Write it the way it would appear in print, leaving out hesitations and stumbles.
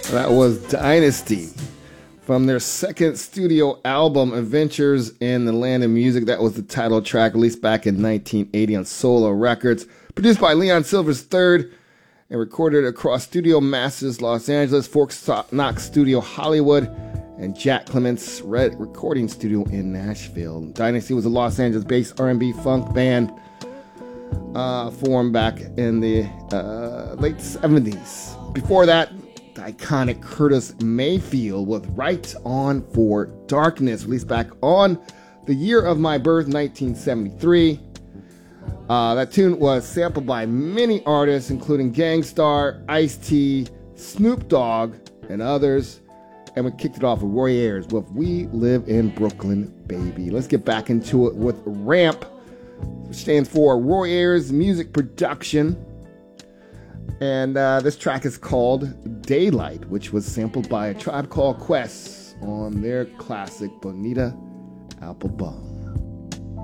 That was Dynasty from their second studio album, Adventures in the Land of Music. That was the title track, released back in 1980 on Solo Records. Produced by Leon Silvers III and recorded across Studio Masters Los Angeles, Fort Knox Studio Hollywood, and Jack Clements Recording Studio in Nashville. Dynasty was a Los Angeles-based R&B funk band formed back in the late 70s. Before that, the iconic Curtis Mayfield with Right On for Darkness, released back on the year of my birth, 1973. That tune was sampled by many artists, including Gang Starr, Ice-T, Snoop Dogg, and others. And we kicked it off with Roy Ayers with We Live in Brooklyn, Baby. Let's get back into it with RAMP, which stands for Roy Ayers Music Production. And this track is called Daylight, which was sampled by A Tribe Called Quest on their classic Bonita album.